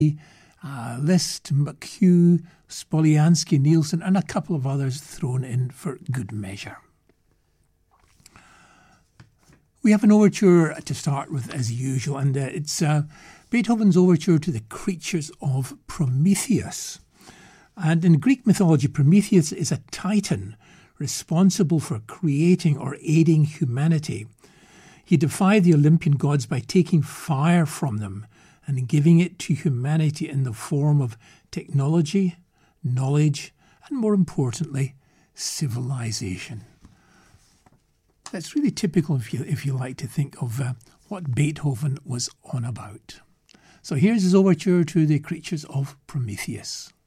Liszt, McHugh, Spoliansky, Nielsen, and a couple of others thrown in for good measure. We have an overture to start with as usual, and it's Beethoven's overture to the Creatures of Prometheus. And in Greek mythology, Prometheus is a titan responsible for creating or aiding humanity. He defied the Olympian gods by taking fire from them and giving it to humanity in the form of technology, knowledge, and more importantly, civilization. That's really typical if you like to think of what Beethoven was on about. So here's his overture to the Creatures of Prometheus.